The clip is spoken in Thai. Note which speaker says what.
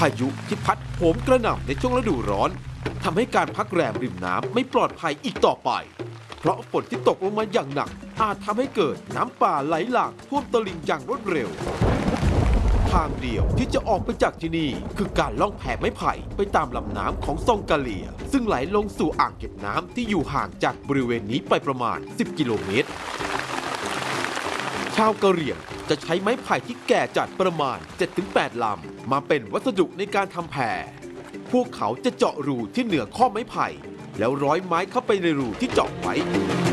Speaker 1: ายุที่พัดโหมกระหน่ำในช่วงฤดูร้อนทำให้การพักแรมริมน้ำไม่ปลอดภัยอีกต่อไปเพราะฝนที่ตกลงมาอย่างหนักอาจทำให้เกิดน้ำป่าไหลหลากท่วมตลิ่งอย่างรวดเร็วทางเดียวที่จะออกไปจากที่นี่คือการล่องแพไม้ไผ่ไปตามลำน้ำของซองกะเหลี่ยซึ่งไหลลงสู่อ่างเก็บน้ำที่อยู่ห่างจากบริเวณนี้ไปประมาณ10 กิโลเมตรชาวกะเหรี่ยงจะใช้ไม้ไผ่ที่แก่จัดประมาณ 7-8 ลำมาเป็นวัสดุในการทำแพพวกเขาจะเจาะรูที่เหนือข้อไม้ไผ่แล้วร้อยไม้เข้าไปในรูที่เจาะไว้